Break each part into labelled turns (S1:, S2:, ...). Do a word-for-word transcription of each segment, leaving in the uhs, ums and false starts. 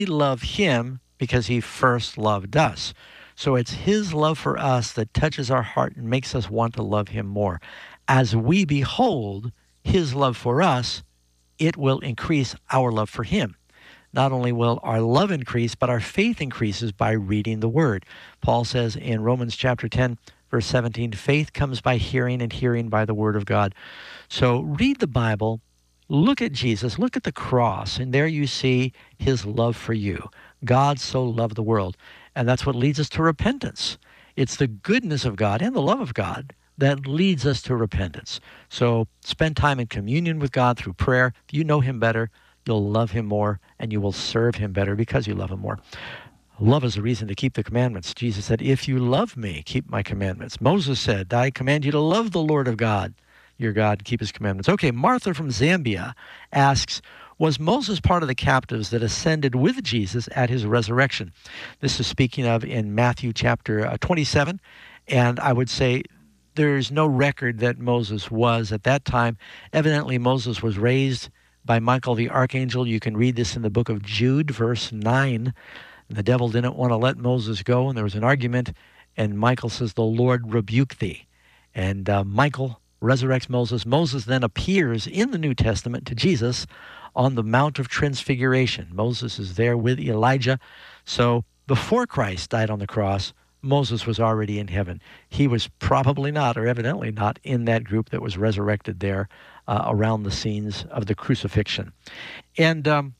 S1: love him because he first loved us. So it's his love for us that touches our heart and makes us want to love him more. As we behold his love for us, it will increase our love for him. Not only will our love increase, but our faith increases by reading the word. Paul says in Romans chapter ten, verse seventeen, faith comes by hearing, and hearing by the word of God. So read the Bible, look at Jesus, look at the cross, and there you see his love for you. God so loved the world. And that's what leads us to repentance. It's the goodness of God and the love of God that leads us to repentance. So spend time in communion with God through prayer. If you know him better, you'll love him more, and you will serve him better because you love him more. Love is a reason to keep the commandments. Jesus said, if you love me, keep my commandments. Moses said, I command you to love the Lord of God, your God, and keep his commandments. Okay, Martha from Zambia asks, was Moses part of the captives that ascended with Jesus at his resurrection? This is speaking of in Matthew chapter twenty-seven, and I would say there's no record that Moses was at that time. Evidently, Moses was raised by Michael the archangel. You can read this in the book of Jude, verse nine. The devil didn't want to let Moses go, and there was an argument, and Michael says, the Lord rebuke thee. And uh, Michael resurrects Moses. Moses then appears in the New Testament to Jesus on the Mount of Transfiguration. Moses is there with Elijah. So before Christ died on the cross, Moses was already in heaven. He was probably not, or evidently not, in that group that was resurrected there uh, around the scenes of the crucifixion. And um,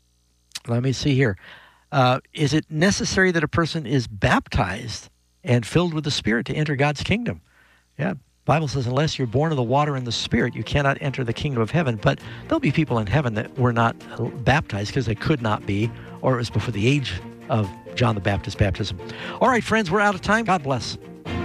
S1: let me see here. Uh, is it necessary that a person is baptized and filled with the Spirit to enter God's kingdom? Yeah, the Bible says, unless you're born of the water and the Spirit, you cannot enter the kingdom of heaven. But there'll be people in heaven that were not baptized because they could not be, or it was before the age of John the Baptist's baptism. All right, friends, we're out of time. God bless.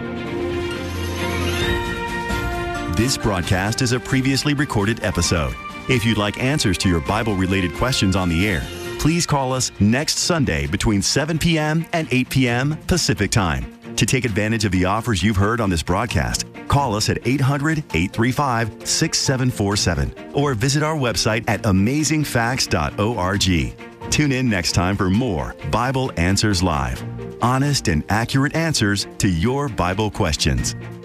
S2: This broadcast is a previously recorded episode. If you'd like answers to your Bible-related questions on the air, please call us next Sunday between seven p.m. and eight p.m. Pacific Time. To take advantage of the offers you've heard on this broadcast, call us at eight hundred, eight three five, six seven four seven or visit our website at amazing facts dot org. Tune in next time for more Bible Answers Live. Honest and accurate answers to your Bible questions.